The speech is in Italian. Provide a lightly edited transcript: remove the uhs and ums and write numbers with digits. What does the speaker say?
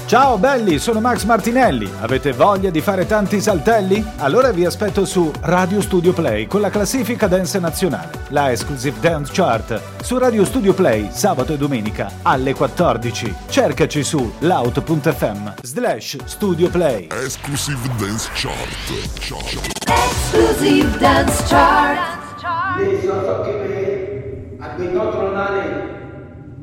Ciao belli, sono Max Martinelli. Avete voglia di fare tanti saltelli? Allora vi aspetto su Radio Studio Play con la classifica dance nazionale, la Exclusive Dance Chart, su Radio Studio Play sabato e domenica alle 14. Cercaci su loud.fm/Studio Play. Exclusive Dance Chart. Exclusive Dance Chart. Ladies, don't forget me. I've been not on